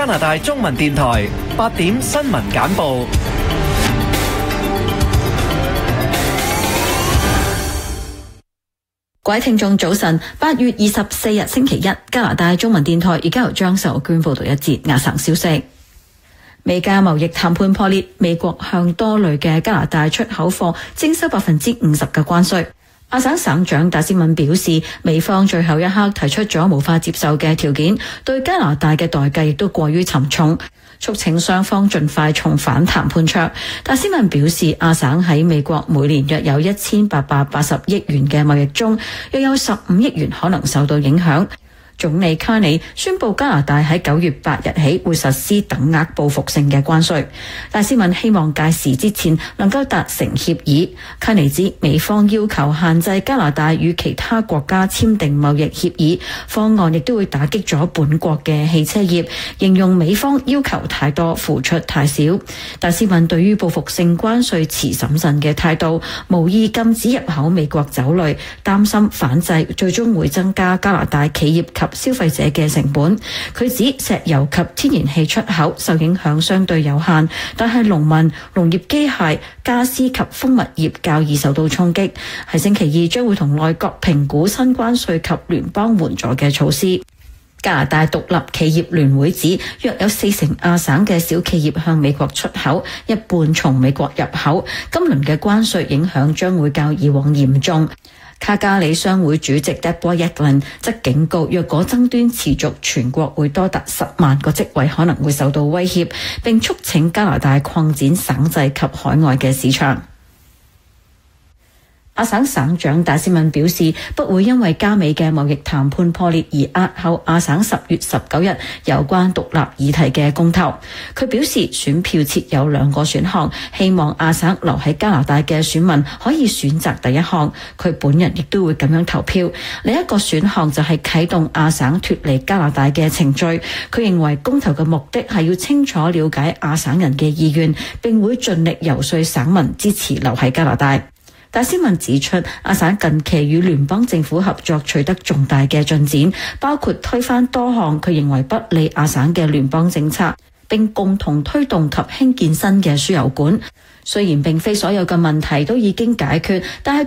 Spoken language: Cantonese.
拿大中文電台8點新聞簡報。 各位聽眾早晨，8月24日星期一，加拿大中文電台而家由張秀娟報道一節亞省消息。美加貿易談判破裂，美國向多類嘅加拿大出口貨徵收50%嘅關稅。亞省省長達斯敏表示，美方最後一刻提出咗無法接受嘅條件，對加拿大嘅代價亦都過於沉重，促請雙方盡快重返談判桌。達斯敏表示，亞省喺美國每年約有1880億元嘅貿易中，約有15億元可能受到影響。總理卡尼宣布加拿大喺9月8日起會實施等額報復性嘅關稅。達斯敏希望屆時之前能夠達成協議。卡尼指美方要求限制加拿大與其他國家簽訂貿易協議方案，亦都會打擊咗本國嘅汽車業，形容美方要求太多，付出太少。達斯敏對於報復性關稅持審慎嘅態度，無意禁止入口美國酒類，擔心反制最終會增加加拿大企業及消費者嘅成本。佢指石油及天然氣出口受影響相對有限，但係農民、農業機械、家私及蜂蜜業較易受到衝擊。喺星期二將會同內閣評估新關稅及聯邦援助嘅措施。加拿大獨立企業聯會指，約有40%亞省嘅小企業向美國出口，一半從美國入口。今輪嘅關稅影響將會較以往嚴重。卡加里商會主席 Deborah Yedlin 則警告，若果爭端持續，全國會多達10萬個職位可能會受到威脅，並促請加拿大擴展省際及海外嘅市場。亞省省長達斯敏表示，不會因為加美嘅貿易談判破裂而押後亞省10月19日有關獨立議題嘅公投。佢表示，選票設有2個選項，希望亞省留喺加拿大嘅選民可以選擇第一項，佢本人亦都會咁樣投票。另一個選項就係啟動亞省脫離加拿大嘅程序。佢認為公投嘅目的係要清楚了解亞省人嘅意願，並會盡力游說省民支持留喺加拿大。達斯敏指出，亞省近期與聯邦政府合作取得重大嘅進展，包括推翻多項佢認為不利亞省嘅聯邦政策，並共同推動及興建新嘅輸油管。雖然並非所有嘅問題都已經解決，但係